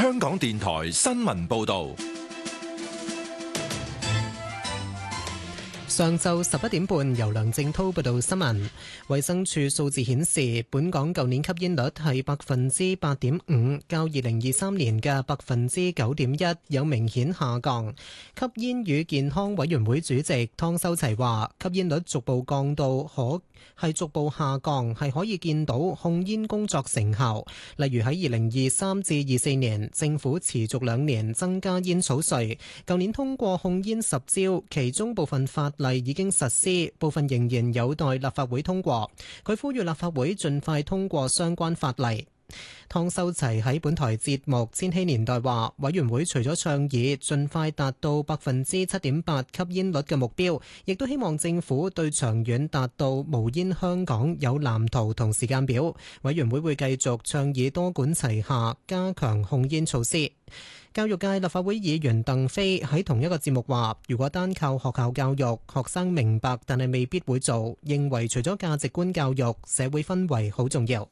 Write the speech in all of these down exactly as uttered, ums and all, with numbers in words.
香港電台新聞報道。 上晝十一點半，由梁正滔報道新聞。衛生署數字顯示，本港舊年吸煙率係百分之八點五，較二零二三年嘅百分之九點一有明顯下降。吸煙與健康委員會主席湯修齊話，吸煙率逐步降到可係逐步下降，係可以見到控煙工作成效。例如喺二零二三至二四年，政府持續兩年增加煙草稅，舊年通過控煙十招，其中部分法例已經實施，部分仍然有待立法會通過。佢呼籲立法會盡快通過相關法例。湯修齊喺本台節目《千禧年代》話，委員會除咗倡議盡快達到百分之七點八吸煙率嘅目標，亦都希望政府對長遠達到無煙香港有藍圖同時間表。委員會會繼續倡議多管齊下，加強控煙措施。教育界立法會議員鄧飛喺同一個節目話，如果單靠學校教育，學生明白但係未必會做，認為除咗價值觀教育，社會氛圍好重要。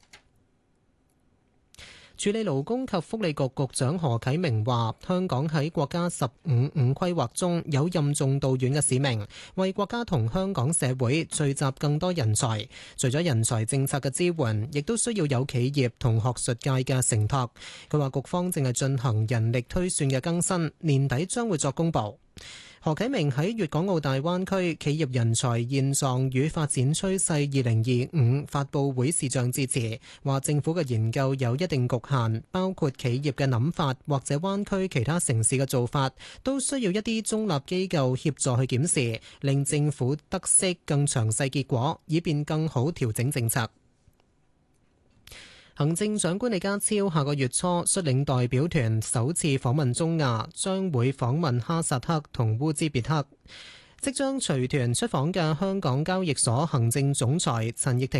處理勞工及福利局局長何啟明話，香港喺國家十五五規劃中有任重道遠嘅使命，為國家同香港社會聚集更多人才。除咗人才政策嘅支援，亦都需要有企業同學術界嘅承托。佢話局方正係進行人力推算嘅更新，年底將會作公佈。何啟明喺粵港澳大灣區企業人才現狀與發展趨勢二零二五發佈會視像致辭，話政府嘅研究有一定局限，包括企業嘅諗法或者灣區其他城市嘅做法，都需要一啲中立機構協助去檢視，令政府得悉更詳細結果，以便更好調整政策。行政長官李家超下個月初率領代表團首次訪問中亞，將會訪問哈薩克同烏茲別克。即將隨團出訪嘅香港交易所行政總裁陳奕霆